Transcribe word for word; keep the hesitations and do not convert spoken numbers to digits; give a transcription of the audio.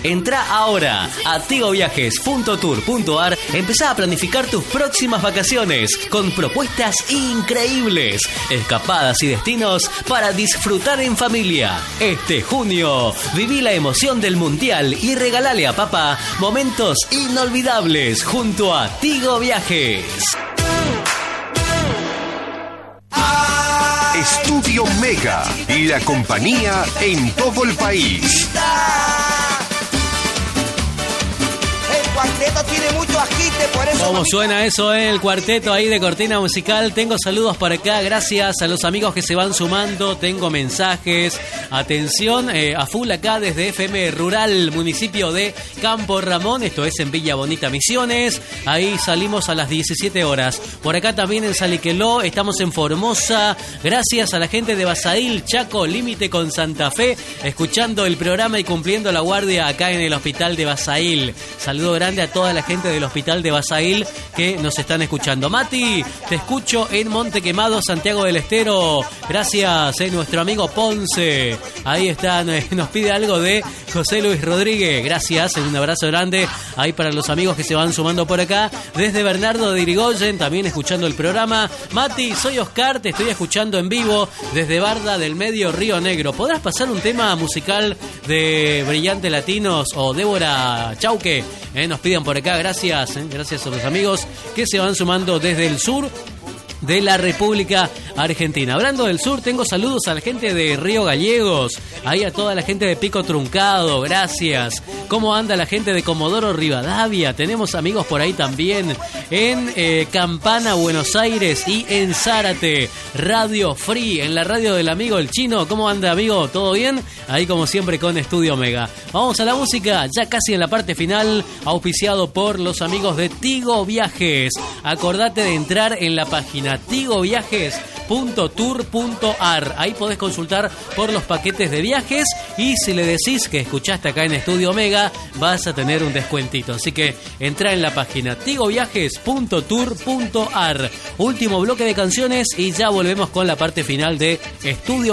Entrá ahora a tigoviajes punto tour punto ar. Empezá a planificar tus próximas vacaciones con propuestas increíbles, escapadas y destinos para disfrutar en familia. Este junio, viví la emoción del Mundial y regalale a papá momentos inolvidables junto a Tigo Viajes. Estudio Mega, la compañía en todo el país. El cuarteto tiene mucho agite, por eso... ¿Cómo suena eso, eh? El cuarteto ahí de cortina musical? Tengo saludos por acá, gracias a los amigos que se van sumando. Tengo mensajes. Atención, eh, a full acá desde F M Rural, municipio de Campo Ramón. Esto es en Villa Bonita, Misiones. Ahí salimos a las diecisiete horas. Por acá también en Saliqueló, estamos en Formosa. Gracias a la gente de Basail, Chaco, límite con Santa Fe, escuchando el programa y cumpliendo la guardia acá en el hospital de Basail. Saludo grande a toda la gente del hospital de Basail que nos están escuchando. Mati, te escucho en Monte Quemado, Santiago del Estero. Gracias, eh, nuestro amigo Ponce. Ahí está, nos pide algo de José Luis Rodríguez. Gracias, un abrazo grande ahí para los amigos que se van sumando por acá. Desde Bernardo de Irigoyen, también escuchando el programa. Mati, soy Oscar, te estoy escuchando en vivo desde Barda del Medio, Río Negro. ¿Podrás pasar un tema musical de Brillante Latinos o Débora Chauque? Eh, nos piden por acá, gracias, eh, gracias a los amigos que se van sumando desde el sur de la República Argentina. Hablando del sur, tengo saludos a la gente de Río Gallegos, ahí a toda la gente de Pico Truncado, gracias. ¿Cómo anda la gente de Comodoro Rivadavia? Tenemos amigos por ahí también en eh, Campana, Buenos Aires, y en Zárate. Radio Free, en la radio del amigo el Chino. ¿Cómo anda, amigo? ¿Todo bien? Ahí como siempre con Estudio Mega. Vamos a la música, ya casi en la parte final, auspiciado por los amigos de Tigo Viajes. Acordate de entrar en la página tigo viajes punto tour punto ar. Ahí podés consultar por los paquetes de viajes y si le decís que escuchaste acá en Estudio Mega, vas a tener un descuentito. Así que entra en la página tigo viajes punto tour punto ar. Último bloque de canciones y ya volvemos con la parte final de Estudio